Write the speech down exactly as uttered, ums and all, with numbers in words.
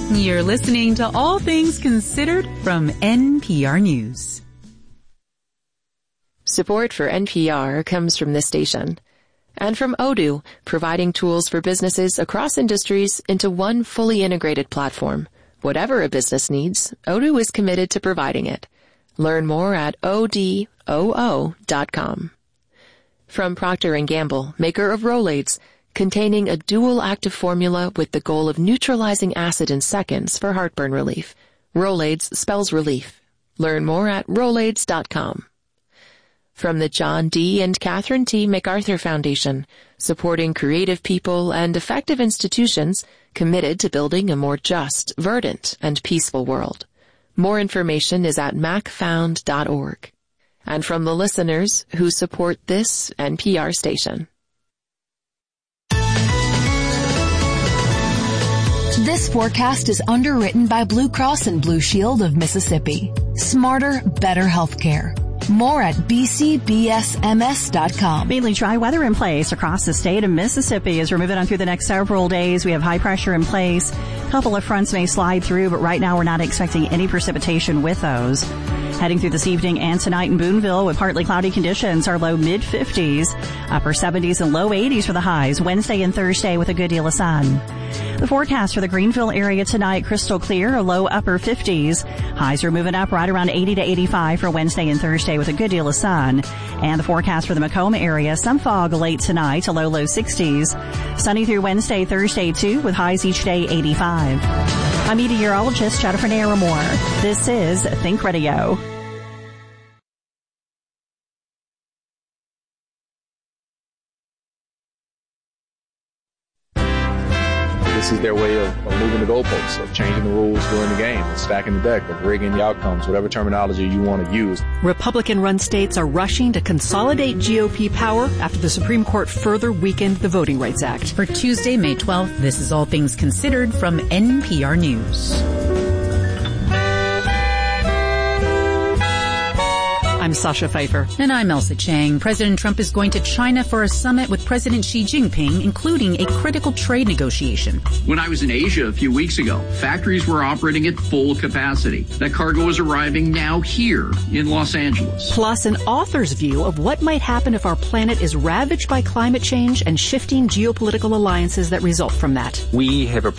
You're listening to All Things Considered from N P R News. Support for N P R comes from this station and from Odoo, providing tools for businesses across industries into one fully integrated platform. Whatever a business needs, Odoo is committed to providing it. Learn more at O D O O dot com. From Procter and Gamble, maker of Rolaids, containing a dual active formula with the goal of neutralizing acid in seconds for heartburn relief. Rolaids spells relief. Learn more at Rolaids dot com. From the John D. and Catherine T. MacArthur Foundation, supporting creative people and effective institutions committed to building a more just, verdant, and peaceful world. More information is at mac found dot org. And from the listeners who support this N P R station. This forecast is underwritten by Blue Cross and Blue Shield of Mississippi. Smarter, better healthcare. More at b c b s m s dot com. Mainly dry weather in place across the state of Mississippi as we're moving on through the next several days. We have high pressure in place. A couple of fronts may slide through, but right now we're not expecting any precipitation with those. Heading through this evening and tonight in Boonville with partly cloudy conditions, our low mid fifties, upper seventies and low eighties for the highs Wednesday and Thursday with a good deal of sun. The forecast for the Greenville area tonight, crystal clear, a low upper fifties. Highs are moving up right around eighty to eighty-five for Wednesday and Thursday with a good deal of sun. And the forecast for the Macomb area, some fog late tonight, a low low sixties. Sunny through Wednesday, Thursday too, with highs each day eighty-five. I'm meteorologist Jennifer Naramore. This is Think Radio. This is their way of, of moving the goalposts, of changing the rules during the game, of stacking the deck, of rigging the outcomes, whatever terminology you want to use. Republican-run states are rushing to consolidate G O P power after the Supreme Court further weakened the Voting Rights Act. For Tuesday, May twelfth, this is All Things Considered from N P R News. I'm Sasha Pfeiffer. And I'm Elsa Chang. President Trump is going to China for a summit with President Xi Jinping, including a critical trade negotiation. When I was in Asia a few weeks ago, factories were operating at full capacity. That cargo is arriving now here in Los Angeles. Plus an author's view of what might happen if our planet is ravaged by climate change and shifting geopolitical alliances that result from that. We have a